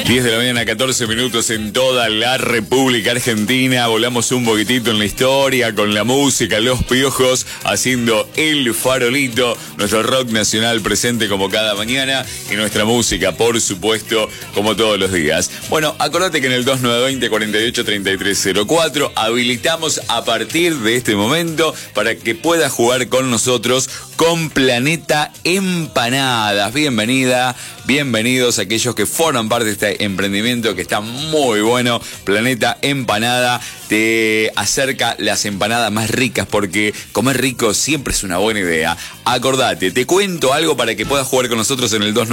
10 de la mañana, 14 minutos en toda la República Argentina. Volamos un poquitito en la historia con la música, Los Piojos haciendo El Farolito, nuestro rock nacional presente como cada mañana y nuestra música, por supuesto, como todos los días. Bueno, acordate que en el 2920-483304 habilitamos a partir de este momento para que puedas jugar con nosotros con Planeta Empanadas. Bienvenidos a aquellos que forman parte de este emprendimiento que está muy bueno. Planeta Empanada te acerca las empanadas más ricas, porque comer rico siempre es una buena idea. Acordate, te cuento algo para que puedas jugar con nosotros en el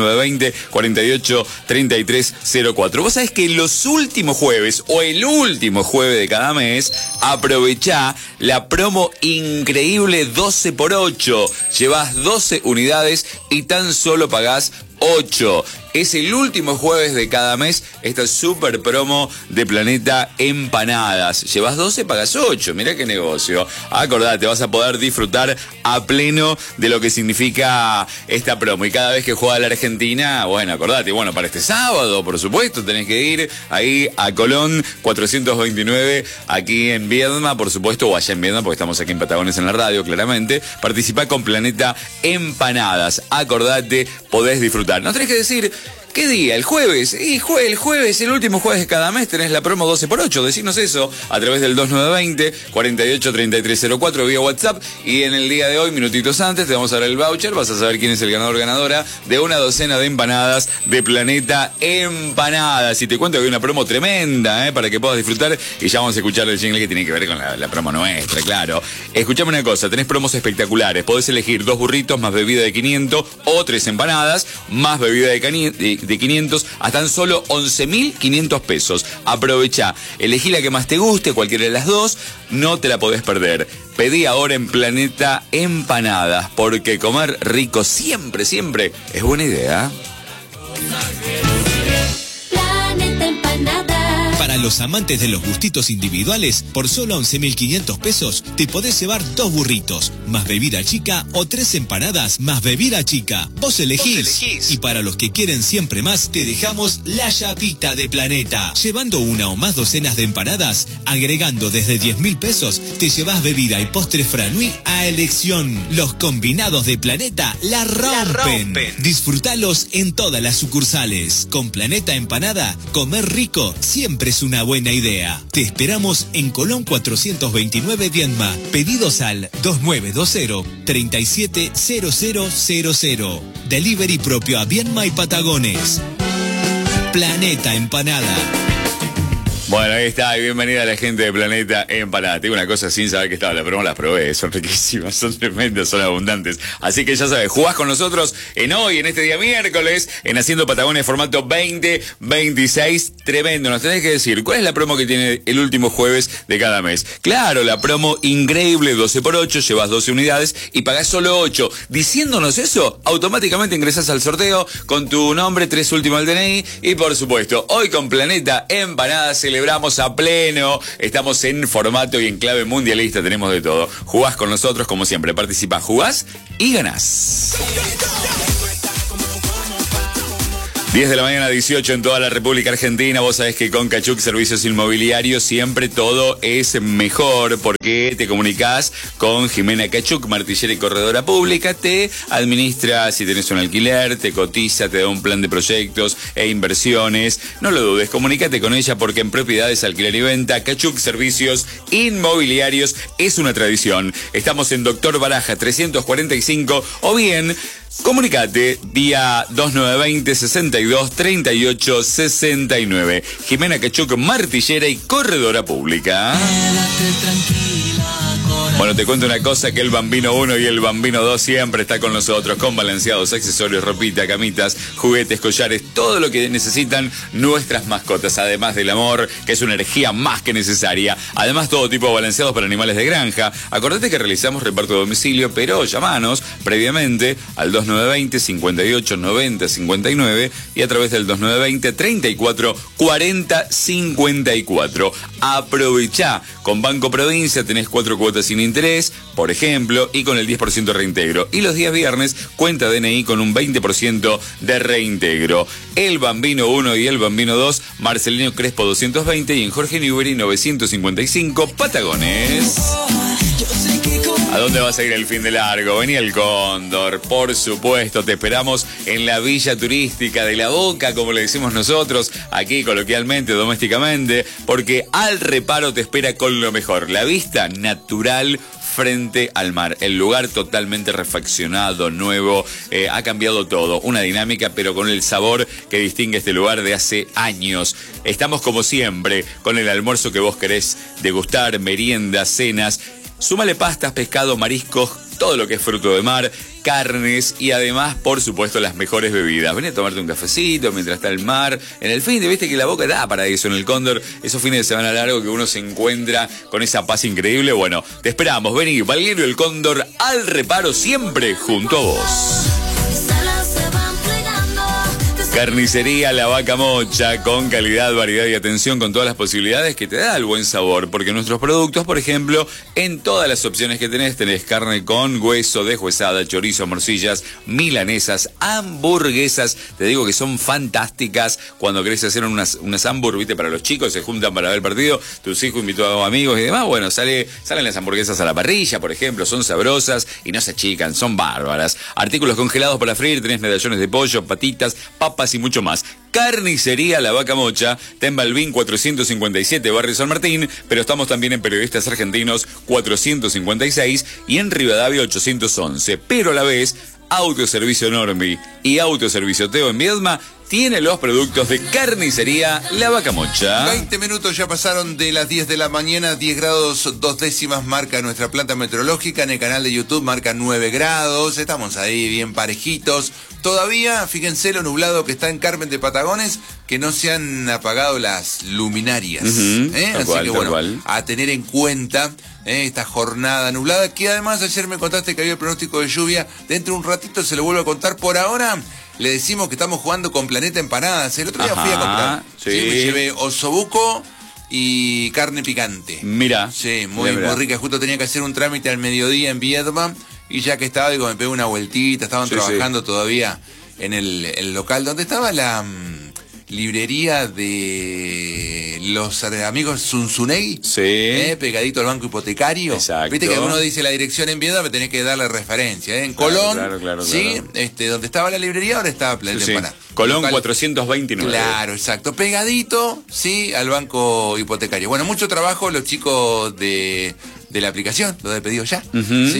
2920-483304. Vos sabés que los últimos jueves o el último jueves de cada mes aprovechá la promo increíble 12x8. Llevas 12 unidades y tan solo pagás 8. Es el último jueves de cada mes esta super promo de Planeta Empanadas. Llevas 12, pagas 8. Mirá qué negocio. Acordate, vas a poder disfrutar a pleno de lo que significa esta promo. Y cada vez que juega la Argentina, bueno, acordate, bueno, para este sábado, por supuesto, tenés que ir ahí a Colón 429, aquí en Viedma, por supuesto, o allá en Viedma, porque estamos aquí en Patagones en la radio, claramente. Participá con Planeta Empanadas. Acordate, podés disfrutar. No tenés que decir... ¿Qué día? ¿El jueves? Y el jueves, el último jueves de cada mes, tenés la promo 12x8. Decinos eso a través del 2920-483304 vía WhatsApp. Y en el día de hoy, minutitos antes, te vamos a dar el voucher. Vas a saber quién es el ganador o ganadora de una docena de empanadas de Planeta Empanadas. Y te cuento que hay una promo tremenda, para que puedas disfrutar. Y ya vamos a escuchar el jingle que tiene que ver con la promo nuestra, claro. Escuchame una cosa, tenés promos espectaculares. Podés elegir 2 burritos más bebida de 500 o 3 empanadas más bebida de 500 a tan solo 11.500 pesos. Aprovechá, elegí la que más te guste, cualquiera de las dos, no te la podés perder. Pedí ahora en Planeta Empanadas, porque comer rico siempre es buena idea. Planeta Empanada. Para los amantes de los gustitos individuales, por solo 11.500 pesos, te podés llevar 2 burritos, más bebida chica, o 3 empanadas, más bebida chica. Vos elegís. Y para los que quieren siempre más, te dejamos la chapita de Planeta. Llevando una o más docenas de empanadas, agregando desde 10.000 pesos, te llevas bebida y postre Franui a elección. Los combinados de Planeta la rompen. Disfrutalos en todas las sucursales. Con Planeta Empanada, comer rico siempre es una buena idea. Te esperamos en Colón 429 Viedma. Pedidos al 2920-370000. Delivery propio a Viedma y Patagones. Planeta Empanada. Bueno, ahí está, y bienvenida a la gente de Planeta Empanada. Tengo una cosa sin saber que estaba la promo, las probé, son riquísimas, son tremendas, son abundantes. Así que ya sabes, jugás con nosotros en este día miércoles, en Haciendo Patagones formato 2026. Tremendo, nos tenés que decir, ¿cuál es la promo que tiene el último jueves de cada mes? Claro, la promo increíble 12x8, llevas 12 unidades y pagás solo 8. Diciéndonos eso, automáticamente ingresás al sorteo con tu nombre, 3 últimos del DNI y por supuesto, hoy con Planeta Empanada celebramos a pleno, estamos en formato y en clave mundialista, tenemos de todo. Jugás con nosotros como siempre, participás, jugás y ganás. 10 de la mañana, 18 en toda la República Argentina. Vos sabés que con Cachuc Servicios Inmobiliarios siempre todo es mejor, porque te comunicás con Jimena Cachuc, martillera y corredora pública. Te administra si tenés un alquiler, te cotiza, te da un plan de proyectos e inversiones. No lo dudes, comunícate con ella, porque en propiedades, alquiler y venta, Cachuc Servicios Inmobiliarios es una tradición. Estamos en Doctor Baraja 345 o bien... comunicate vía 2920-623869. Jimena Cachuc, martillera y corredora pública. Bueno, te cuento una cosa, que el Bambino 1 y el Bambino 2 siempre está con nosotros, con balanceados, accesorios, ropita, camitas, juguetes, collares, todo lo que necesitan nuestras mascotas, además del amor, que es una energía más que necesaria. Además, todo tipo de balanceados para animales de granja. Acordate que realizamos reparto de domicilio, pero llamanos previamente al 2920-5890-59 y a través del 2920-3440-54. Aprovechá, con Banco Provincia tenés 4 cuotas sin interés, por ejemplo, y con el 10% de reintegro. Y los días viernes, cuenta DNI con un 20% de reintegro. El Bambino 1 y el Bambino 2, Marcelino Crespo 220 y en Jorge Newbery 955, Patagones. ¿A dónde vas a ir el fin de largo? Vení al Cóndor, por supuesto, te esperamos en la villa turística de La Boca, como le decimos nosotros, aquí coloquialmente, domésticamente, porque Al Reparo te espera con lo mejor, la vista natural frente al mar, el lugar totalmente refaccionado, nuevo, ha cambiado todo, una dinámica pero con el sabor que distingue este lugar de hace años. Estamos como siempre, con el almuerzo que vos querés degustar, meriendas, cenas. Súmale pastas, pescado, mariscos, todo lo que es fruto de mar, carnes y además, por supuesto, las mejores bebidas. Ven a tomarte un cafecito mientras está el mar. En el fin de, viste que La Boca da para eso en el Cóndor. Esos fines de semana largos que uno se encuentra con esa paz increíble. Bueno, te esperamos. Vení, Balneario El Cóndor, Al Reparo, siempre junto a vos. Carnicería La Vaca Mocha, con calidad, variedad y atención, con todas las posibilidades que te da el buen sabor, porque nuestros productos, por ejemplo, en todas las opciones que tenés carne con hueso, deshuesada, chorizo, morcillas, milanesas, hamburguesas, te digo que son fantásticas. Cuando querés hacer unas hamburguesas, viste, para los chicos, se juntan para ver el partido, tus hijos invitados, amigos y demás, bueno, salen las hamburguesas a la parrilla, por ejemplo, son sabrosas y no se achican, son bárbaras. Artículos congelados para freír, tenés medallones de pollo, patitas, papas y mucho más. Carnicería La Vaca Mocha, está en Balbín 457, Barrio San Martín, pero estamos también en Periodistas Argentinos 456 y en Rivadavia 811. Pero a la vez, Autoservicio Normi y Autoservicio Teo en Viedma tiene los productos de Carnicería La Vaca Mocha. 20 minutos ya pasaron de las 10 de la mañana, 10 grados 2 décimas marca nuestra planta meteorológica. En el canal de YouTube marca 9 grados, estamos ahí bien parejitos. Todavía, fíjense lo nublado que está en Carmen de Patagones, que no se han apagado las luminarias. Así que bueno, a tener en cuenta esta jornada nublada, que además ayer me contaste que había el pronóstico de lluvia. Dentro de un ratito se lo vuelvo a contar. Por ahora le decimos que estamos jugando con Planeta Empanadas. El otro día fui a comprar. Sí, me llevé osobuco y carne picante. Mira. Sí, muy rica. Justo tenía que hacer un trámite al mediodía en Viedma. Y ya que estaba, digo, me pegué una vueltita. Estaban trabajando todavía en el local donde estaba la librería de los amigos Zunzunegui, pegadito al banco hipotecario. Exacto. Viste que uno dice la dirección en Viedma, me tenés que darle referencia. En Colón, claro. Donde estaba la librería, ahora estaba Planeta Empanadas. Colón local 429. Claro, exacto. Pegadito, al banco hipotecario. Bueno, mucho trabajo los chicos de la aplicación, lo de pedido ya.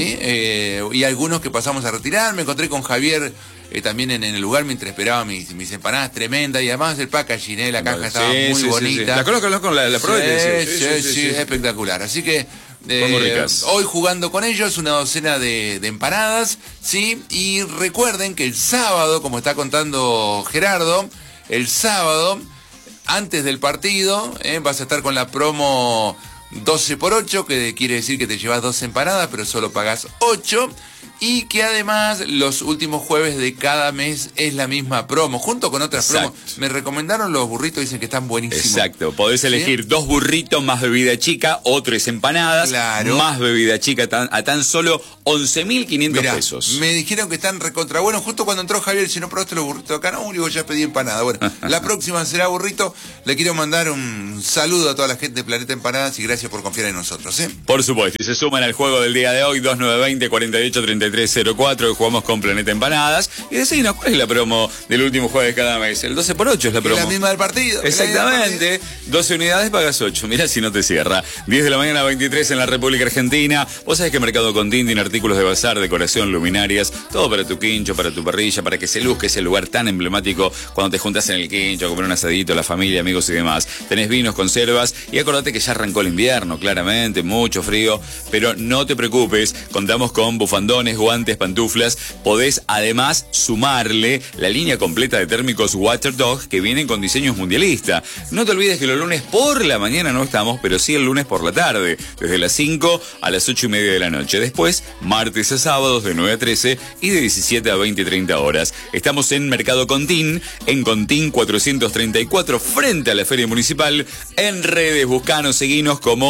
Y algunos que pasamos a retirar. Me encontré con Javier también en el lugar mientras esperaba mis empanadas tremendas, y además el packaging, la caja estaba muy bonita. La conozco con la prueba. Sí, es espectacular. Así que hoy jugando con ellos una docena de empanadas, y recuerden que el sábado, como está contando Gerardo, el sábado, antes del partido, vas a estar con la promo 12x8, que quiere decir que te llevas 2 empanadas, pero solo pagás 8. Y que además los últimos jueves de cada mes es la misma promo, junto con otras promos. Me recomendaron los burritos, dicen que están buenísimos. Exacto, podés elegir 2 burritos más bebida chica o 3 empanadas más bebida chica a tan solo 11.500 pesos. Me dijeron que están recontra buenos. Justo cuando entró Javier, si no probaste los burritos acá, no, digo, ya pedí empanada. Bueno, la próxima será burrito. Le quiero mandar un saludo a toda la gente de Planeta Empanadas y gracias por confiar en nosotros. Por supuesto, y se suman al juego del día de hoy, 2920-483304, que jugamos con Planeta Empanadas. Y decinos, ¿cuál es la promo del último jueves de cada mes? El 12x8 es la promo. Es la misma del partido. Exactamente. 12 unidades pagas 8. Mirá si no te cierra. 10 de la mañana, 23 en la República Argentina. Vos sabés que Mercado Contín tiene artículos de bazar, decoración, luminarias, todo para tu quincho, para tu parrilla, para que se luzca ese lugar tan emblemático cuando te juntas en el quincho a comer un asadito, la familia, amigos y demás. Tenés vinos, conservas, y acordate que ya arrancó el invierno, claramente, mucho frío, pero no te preocupes, contamos con bufandones, guantes, pantuflas. Podés además sumarle la línea completa de térmicos Waterdog que vienen con diseños mundialistas. No te olvides que los lunes por la mañana no estamos, pero sí el lunes por la tarde, desde las 5 a las 8:30 de la noche. Después, martes a sábados de 9 a 13 y de 17 a 20:30 horas. Estamos en Mercado Contín, en Contín 434, frente a la Feria Municipal. En redes, buscanos, seguinos como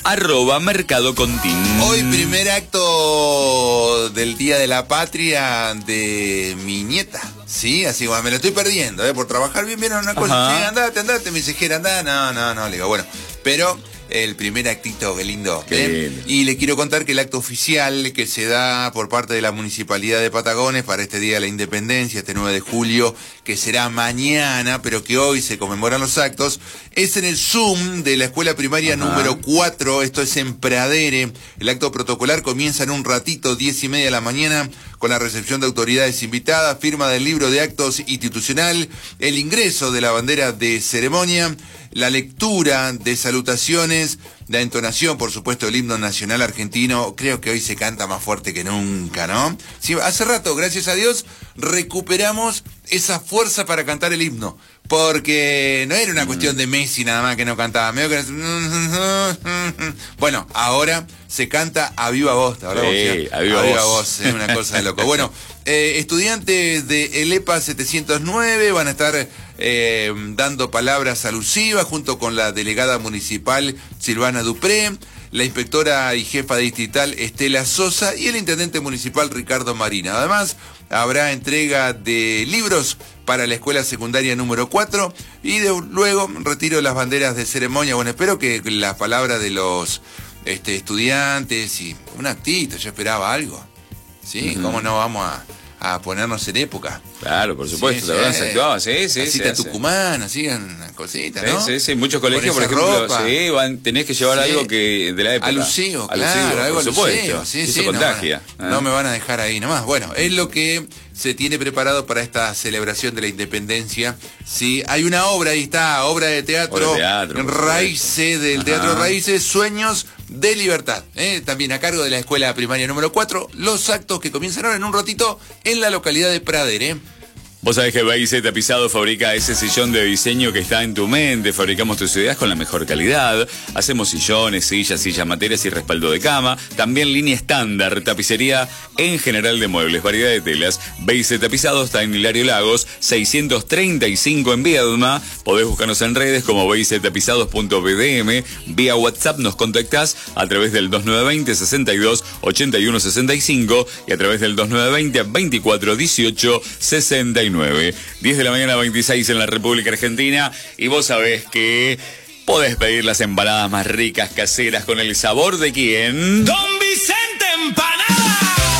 @mercadocontin. Hoy primer acto del Día de la Patria de mi nieta. Sí, así bueno, me lo estoy perdiendo, por trabajar bien, una cosa. Sí, andate, me dice, andá, no, le digo, bueno, pero el primer actito, qué lindo. Qué lindo. Y le quiero contar que el acto oficial que se da por parte de la Municipalidad de Patagones para este Día de la Independencia, este 9 de julio, que será mañana, pero que hoy se conmemoran los actos, es en el Zoom de la Escuela Primaria número 4, esto es en Pradere. El acto protocolar comienza en un ratito, 10:30 de la mañana, con la recepción de autoridades invitadas, firma del libro de actos institucional, el ingreso de la bandera de ceremonia, la lectura de salutaciones, la entonación, por supuesto, del himno nacional argentino. Creo que hoy se canta más fuerte que nunca, ¿no? Sí, hace rato, gracias a Dios, recuperamos esa fuerza para cantar el himno. Porque no era una cuestión de Messi nada más que no cantaba. Bueno, ahora se canta a viva voz. Sí, a viva voz. Es una cosa de loco. Bueno, estudiantes de el EPA 709 van a estar dando palabras alusivas junto con la delegada municipal Silvana Dupré, la inspectora y jefa distrital Estela Sosa y el intendente municipal Ricardo Marina. Además, habrá entrega de libros para la escuela secundaria número 4 y luego retiro de las banderas de ceremonia. Bueno, espero que las palabras de los estudiantes y un actito, yo esperaba algo. ¿Sí? ¿Cómo no vamos a ponernos en época? Claro, por supuesto, la verdad se actuaba, sí. Casita Tucumán, así, una cosita, ¿no? Sí, muchos colegios, por ejemplo, tenés que llevar algo que de la época. Alusivo, claro, algo por supuesto. Sí, contagia. No me van a dejar ahí nomás. Bueno, es lo que se tiene preparado para esta celebración de la Independencia. Sí, hay una obra, ahí está, obra de teatro, Raíces, del Teatro Raíces, Sueños de Libertad. También a cargo de la escuela primaria número 4, los actos que comienzan ahora en un ratito en la localidad de Pradere. Vos sabés que BIC Tapizado fabrica ese sillón de diseño que está en tu mente. Fabricamos tus ideas con la mejor calidad. Hacemos sillones, sillas materias y respaldo de cama. También línea estándar, tapicería en general de muebles, variedad de telas. BIC Tapizado está en Hilario Lagos, 635 en Viedma. Podés buscarnos en redes como bictapizados.bdm. Vía WhatsApp nos contactás a través del 2920 62 81 65 y a través del 2920 24 18 69. 10 de la mañana 26 en la República Argentina y vos sabés que podés pedir las empanadas más ricas caseras con el sabor de ¿quién? Don Vicente Empanada.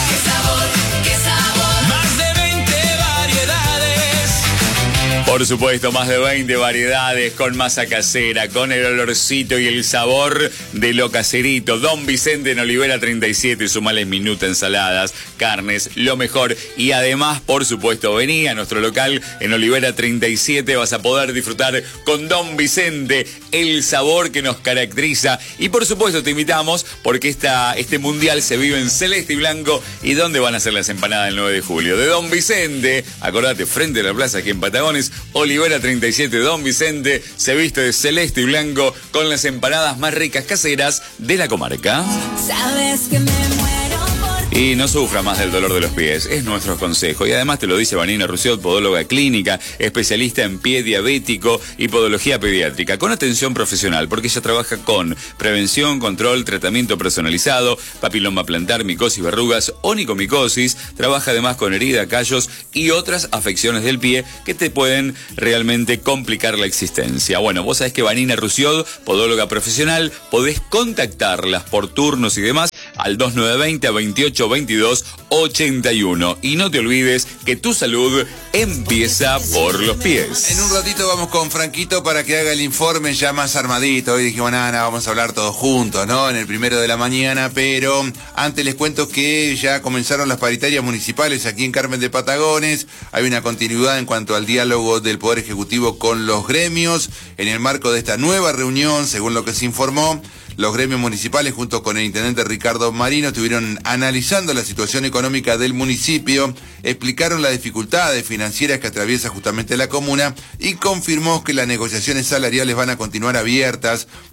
Qué sabor, Más de 20 variedades. Por supuesto, más de 20 variedades con masa casera, con el olorcito y el sabor de lo caserito. Don Vicente en Olivera 37, sumales minuta, ensaladas, carnes, lo mejor. Y además, por supuesto, vení a nuestro local en Olivera 37, vas a poder disfrutar con Don Vicente el sabor que nos caracteriza. Y por supuesto te invitamos porque este mundial se vive en celeste y blanco. ¿Y dónde van a ser las empanadas el 9 de julio? De Don Vicente, acordate, frente a la plaza aquí en Patagones, Olivera 37, Don Vicente se viste de celeste y blanco con las empanadas más ricas caseras de la comarca. sabes que me muero por Y no sufra más del dolor de los pies, es nuestro consejo. Y además te lo dice Vanina Rusiot, podóloga clínica, especialista en pie diabético y podología pediátrica, con atención profesional, porque ella trabaja con prevención, control, tratamiento personalizado, papiloma plantar, micosis, verrugas, onicomicosis. Trabaja además con herida, callos y otras afecciones del pie que te pueden realmente complicar la existencia. Bueno, vos sabés que Vanina Rusiot, podóloga profesional, podés contactarlas por turnos y demás al 2920 28 22 81. Y no te olvides que tu salud empieza por los pies. En un ratito vamos con Franquito para que haga el informe ya más armadito. Hoy dijimos, nada, vamos a hablar todos juntos, ¿no? En el 1 de la mañana, pero antes les cuento que ya comenzaron las paritarias municipales aquí en Carmen de Patagones. Hay una continuidad en cuanto al diálogo del Poder Ejecutivo con los gremios. En el marco de esta nueva reunión, según lo que se informó, los gremios municipales, junto con el intendente Ricardo Marino, estuvieron analizando la situación económica del municipio, explicaron las dificultades financieras que atraviesa justamente la comuna y confirmó que las negociaciones salariales van a continuar abiertas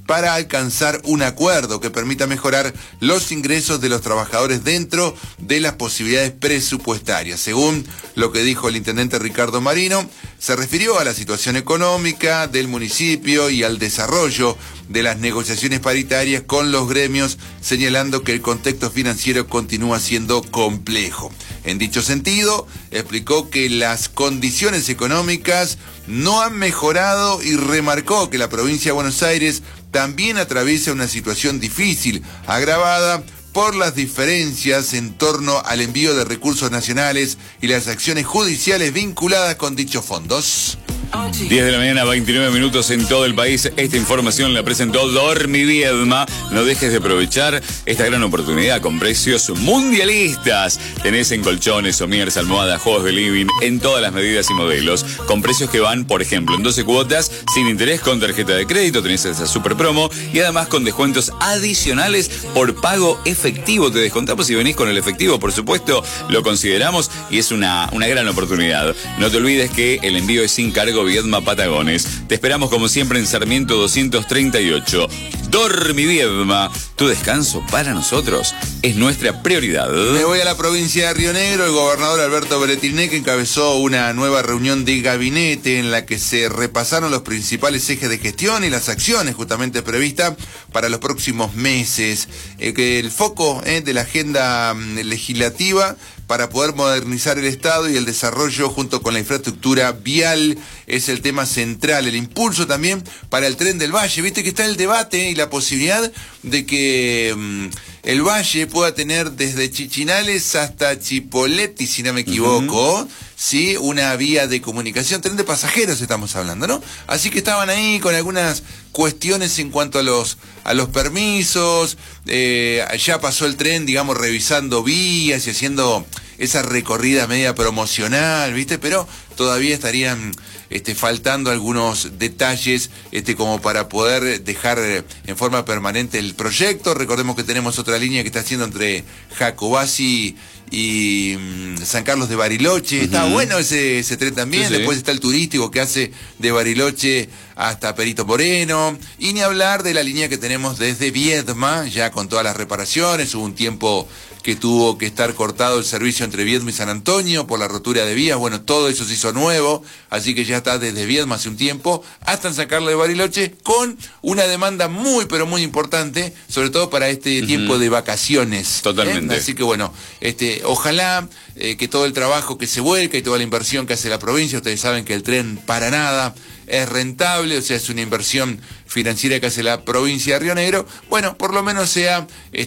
para alcanzar un acuerdo que permita mejorar los ingresos de los trabajadores dentro de las posibilidades presupuestarias. Según lo que dijo el intendente Ricardo Marino, se refirió a la situación económica del municipio y al desarrollo de las negociaciones paritarias con los gremios, señalando que el contexto financiero continúa siendo complejo. En dicho sentido, explicó que las condiciones económicas no han mejorado y remarcó que la provincia de Buenos Aires también atraviesa una situación difícil, agravada por las diferencias en torno al envío de recursos nacionales y las acciones judiciales vinculadas con dichos fondos. 10 de la mañana, 29 minutos en todo el país. Esta información la presentó Dormi Viedma. No dejes de aprovechar esta gran oportunidad con precios mundialistas. Tenés en colchones, somieres, almohadas, juegos de living, en todas las medidas y modelos, con precios que van, por ejemplo, en 12 cuotas, sin interés, con tarjeta de crédito. Tenés esa super promo y además con descuentos adicionales por pago efectivo. Te descontamos si venís con el efectivo, por supuesto, lo consideramos y es una gran oportunidad. No te olvides que el envío es sin cargo. Viedma Patagones. Te esperamos como siempre en Sarmiento 238. Dormi Viedma. Tu descanso para nosotros es nuestra prioridad. Me voy a la provincia de Río Negro. El gobernador Alberto Bretilnec encabezó una nueva reunión de gabinete en la que se repasaron los principales ejes de gestión y las acciones justamente previstas para los próximos meses. El foco de la agenda legislativa para poder modernizar el Estado y el desarrollo junto con la infraestructura vial es el tema central. El impulso también para el Tren del Valle. Viste que está el debate y la posibilidad de que el Valle pueda tener desde Chichinales hasta Chipoleti, si no me equivoco, ¿sí? Una vía de comunicación, tren de pasajeros estamos hablando, ¿no? Así que estaban ahí con algunas cuestiones en cuanto a los permisos, ya pasó el tren, digamos, revisando vías y haciendo esa recorrida media promocional, ¿viste? Pero todavía estarían faltando algunos detalles como para poder dejar en forma permanente el proyecto. Recordemos que tenemos otra línea que está haciendo entre Jacobasi y San Carlos de Bariloche. Está bueno ese tren también. Sí. Después está el turístico que hace de Bariloche hasta Perito Moreno. Y ni hablar de la línea que tenemos desde Viedma, ya con todas las reparaciones. Hubo un tiempo que tuvo que estar cortado el servicio entre Viedma y San Antonio por la rotura de vías. Bueno, todo eso se hizo nuevo, así que ya está desde Viedma hace un tiempo hasta San Carlos de Bariloche, con una demanda muy, pero muy importante, sobre todo para este tiempo de vacaciones. Totalmente. Así que bueno, ojalá que todo el trabajo que se vuelca y toda la inversión que hace la provincia, ustedes saben que el tren para nada es rentable, o sea, es una inversión financiera que hace la provincia de Río Negro, bueno, por lo menos sea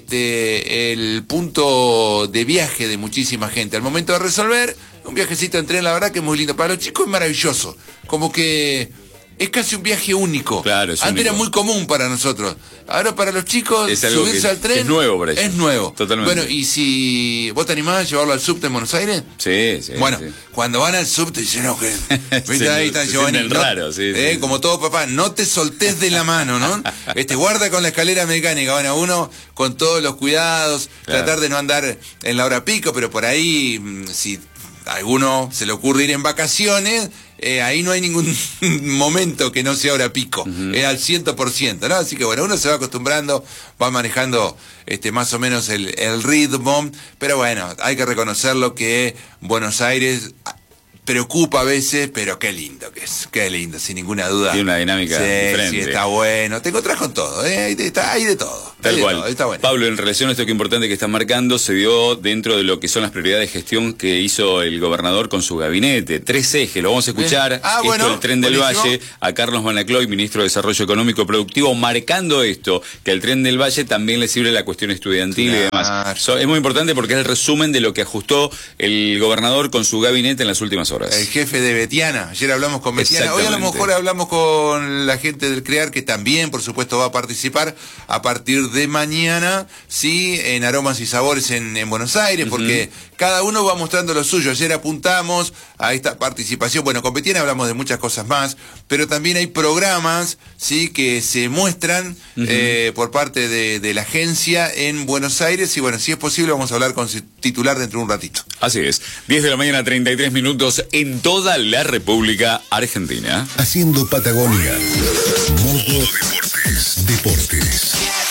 el punto de viaje de muchísima gente. Al momento de resolver, un viajecito en tren, la verdad que es muy lindo. Para los chicos es maravilloso, como que es casi un viaje único. Claro, es Antes único. Era muy común para nosotros. Ahora para los chicos subirse al tren es nuevo para ellos. Es nuevo. Totalmente. Bueno, y si vos te animás a llevarlo al subte en Buenos Aires. Sí. Bueno, sí. Cuando van al subte dicen, no, que viste, ahí está Giovanni, no, raro, sí. como todo papá, no te soltés de la mano, ¿no? Guarda con la escalera mecánica, bueno, uno con todos los cuidados, claro. Tratar de no andar en la hora pico, pero por ahí, si a alguno se le ocurre ir en vacaciones, ahí no hay ningún momento que no sea hora pico, al 100%, ¿no? Así que bueno, uno se va acostumbrando, va manejando más o menos el ritmo, pero bueno, hay que reconocerlo que Buenos Aires preocupa a veces, pero qué lindo que es, qué lindo, sin ninguna duda. Tiene una dinámica diferente. Sí, está bueno, te encontrás con todo, hay de todo. Tal cual. Todo, está bueno. Pablo, en relación a esto que importante que estás marcando, se dio dentro de lo que son las prioridades de gestión que hizo el gobernador con su gabinete. 3 ejes, lo vamos a escuchar. Bueno, el Tren del Valle, a Carlos Manacloy, ministro de Desarrollo Económico y Productivo, marcando esto, que al Tren del Valle también le sirve la cuestión estudiantil y demás. Es muy importante porque es el resumen de lo que ajustó el gobernador con su gabinete en las últimas horas. El jefe de Betiana, ayer hablamos con Betiana, hoy a lo mejor hablamos con la gente del CREAR, que también por supuesto va a participar a partir de mañana, sí, en Aromas y Sabores en Buenos Aires, porque cada uno va mostrando lo suyo. Ayer apuntamos a esta participación, bueno, con Betiana hablamos de muchas cosas más, pero también hay programas, sí, que se muestran por parte de la agencia en Buenos Aires, y bueno, si es posible vamos a hablar con su titular dentro de un ratito. Así es, 10 de la mañana, 33 minutos en toda la República Argentina. Haciendo Patagonia. Modo deporte. Deportes.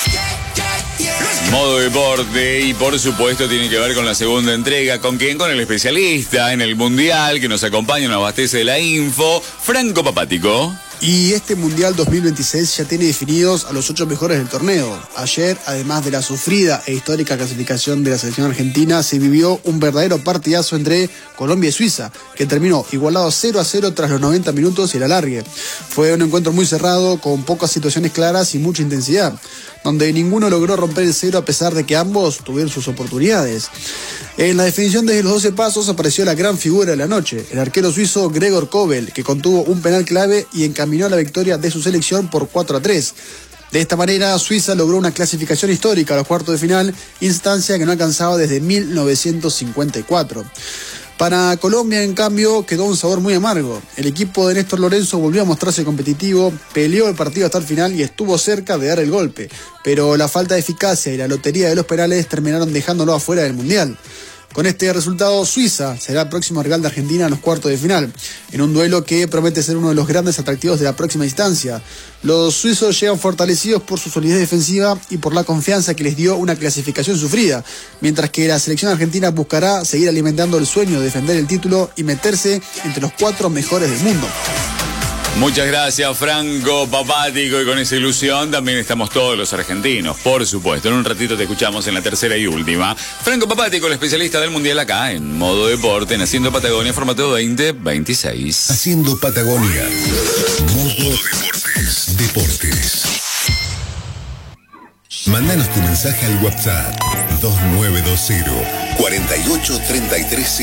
Modo deporte, y por supuesto tiene que ver con la segunda entrega. ¿Con quién? Con el especialista en el Mundial que nos acompaña, nos abastece de la info, Franco Papático. Y este Mundial 2026 ya tiene definidos a los 8 mejores del torneo. Ayer, además de la sufrida e histórica clasificación de la selección argentina, se vivió un verdadero partidazo entre Colombia y Suiza, que terminó igualado 0-0 tras los 90 minutos y el alargue. Fue un encuentro muy cerrado, con pocas situaciones claras y mucha intensidad, donde ninguno logró romper el cero a pesar de que ambos tuvieron sus oportunidades. En la definición desde los 12 pasos apareció la gran figura de la noche, el arquero suizo Gregor Kobel, que contuvo un penal clave y encaminó la victoria de su selección por 4-3. De esta manera, Suiza logró una clasificación histórica a los cuartos de final, instancia que no alcanzaba desde 1954. Para Colombia, en cambio, quedó un sabor muy amargo. El equipo de Néstor Lorenzo volvió a mostrarse competitivo, peleó el partido hasta el final y estuvo cerca de dar el golpe. Pero la falta de eficacia y la lotería de los penales terminaron dejándolo afuera del Mundial. Con este resultado, Suiza será el próximo rival de Argentina en los cuartos de final, en un duelo que promete ser uno de los grandes atractivos de la próxima instancia. Los suizos llegan fortalecidos por su solidez defensiva y por la confianza que les dio una clasificación sufrida, mientras que la selección argentina buscará seguir alimentando el sueño de defender el título y meterse entre los 4 mejores del mundo. Muchas gracias, Franco Papático, y con esa ilusión también estamos todos los argentinos, por supuesto. En un ratito te escuchamos en la tercera y última. Franco Papático, el especialista del Mundial acá en Modo Deporte, en Haciendo Patagonia, formato 2026. Haciendo Patagonia. Modo Deportes. Mándanos tu mensaje al WhatsApp 2920 4833